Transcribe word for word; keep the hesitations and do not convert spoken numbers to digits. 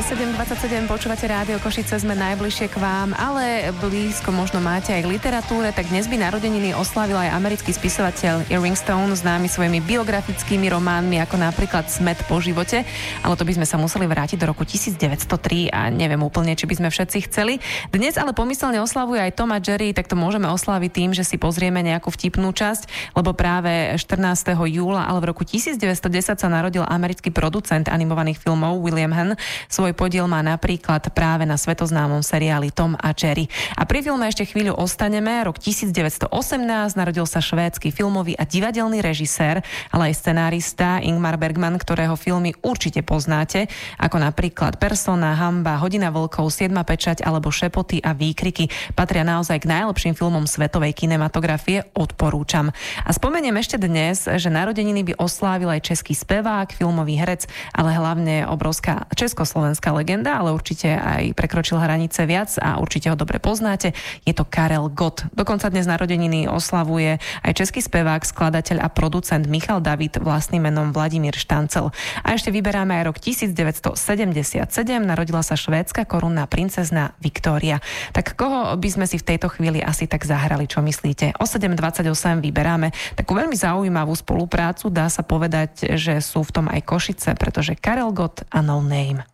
sedem dvadsaťsedem, počúvate Rádio Košice, sme najbližšie k vám, ale blízko možno máte aj k literatúre, tak dnes by narodeniny oslávil aj americký spisovateľ Irving Stone, známy svojimi biografickými románmi, ako napríklad Smäd po živote, ale to by sme sa museli vrátiť do roku devätnásťstotri a neviem úplne, či by sme všetci chceli. Dnes ale pomyselne oslavuje aj Tom a Jerry, tak to môžeme osláviť tým, že si pozrieme nejakú vtipnú časť, lebo práve štrnásteho júla, ale v roku devätnásťstodesať sa narodil americký producent animovaných filmov William Hahn. Svoj podiel má napríklad práve na svetoznámom seriáli Tom a Jerry. A pri filme ešte chvíľu ostaneme. Rok devätnásťstoosemnásť narodil sa švédsky filmový a divadelný režisér, ale aj scenárista Ingmar Bergman, ktorého filmy určite poznáte, ako napríklad Persona, Hanba, Hodina vlkov, Siedma pečať alebo Šepoty a výkriky. Patria naozaj k najlepším filmom svetovej kinematografie, odporúčam. A spomeniem ešte dnes, že narodeniny by oslávil aj český spevák, filmový herec, ale hlavne obrovská československá legenda, ale určite aj prekročil hranice viac a určite ho dobre poznáte. Je to Karel Gott. Dokonca dnes narodeniny oslavuje aj český spevák, skladateľ a producent Michal David vlastným menom Vladimír Štancel. A ešte vyberáme aj rok devätnásťstosedemdesiatsedem, narodila sa švédska korunná princezna Viktória. Tak koho by sme si v tejto chvíli asi tak zahrali, čo myslíte? O sedem dvadsaťosem vyberáme takú veľmi zaujímavú spoluprácu, dá sa povedať, že sú v tom aj Košice, pretože Karel Gott a No Name.